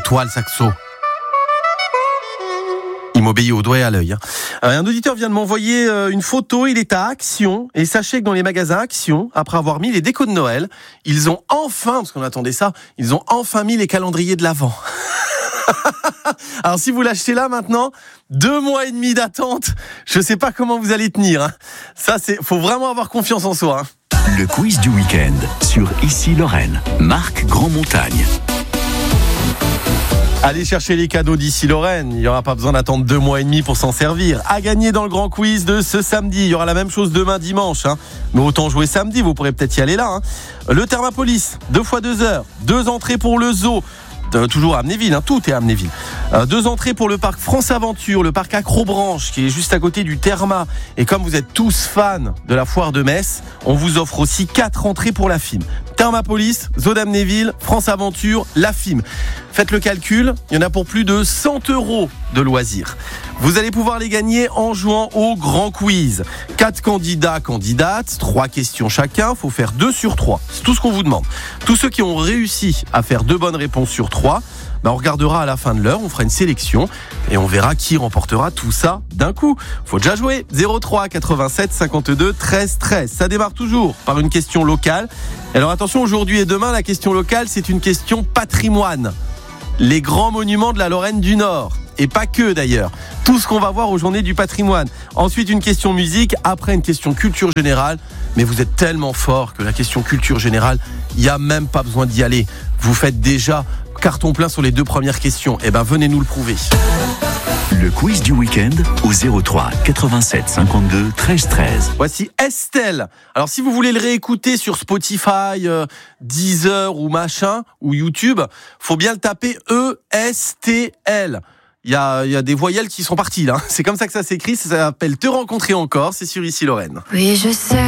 toi le saxo. Il m'obéit au doigt et à l'œil. Un auditeur vient de m'envoyer une photo, il est à Action, et sachez que dans les magasins Action, après avoir mis les décos de Noël, ils ont enfin, parce qu'on attendait ça, ils ont enfin mis les calendriers de l'Avent. Alors si vous l'achetez là maintenant, 2 mois et demi d'attente, je sais pas comment vous allez tenir. Ça, faut vraiment avoir confiance en soi. Le quiz du week-end sur Ici Lorraine. Marc Grandmontagne. Allez chercher les cadeaux d'Ici Lorraine, il n'y aura pas besoin d'attendre 2 mois et demi pour s'en servir. À gagner dans le grand quiz de ce samedi, il y aura la même chose demain dimanche. Mais autant jouer samedi, vous pourrez peut-être y aller là. Le Thermapolis, 2 fois 2 heures, 2 entrées pour le zoo. Toujours à Amnéville, tout est à Amnéville. 2 entrées pour le parc France Aventure, le parc Acrobranche qui est juste à côté du Therma. Et comme vous êtes tous fans de la foire de Metz, on vous offre aussi 4 entrées pour la FIM. Thermapolis, Zoo d'Amnéville, France Aventure, la FIM. Faites le calcul, il y en a pour plus de 100 € de loisirs. Vous allez pouvoir les gagner en jouant au grand quiz. 4 candidats, candidates, 3 questions chacun, faut faire 2 sur 3. C'est tout ce qu'on vous demande. Tous ceux qui ont réussi à faire 2 bonnes réponses sur 3, on regardera à la fin de l'heure, on fera une sélection et on verra qui remportera tout ça d'un coup. Faut déjà jouer. 03 87 52 13 13. Ça démarre toujours par une question locale. Alors attention, aujourd'hui et demain, la question locale, c'est une question patrimoine. Les grands monuments de la Lorraine du Nord. Et pas que d'ailleurs. Tout ce qu'on va voir aux Journées du patrimoine. Ensuite, une question musique. Après, une question culture générale. Mais vous êtes tellement fort que la question culture générale, il n'y a même pas besoin d'y aller. Vous faites déjà carton plein sur les 2 premières questions. Venez nous le prouver. Le quiz du week-end au 03 87 52 13 13. Voici Estelle. Alors si vous voulez le réécouter sur Spotify, Deezer ou machin, ou YouTube, faut bien le taper ESTL. Il y a des voyelles qui sont parties là. C'est comme ça que ça s'écrit, ça s'appelle Te rencontrer encore, c'est sur Ici Lorraine. Oui, je sais.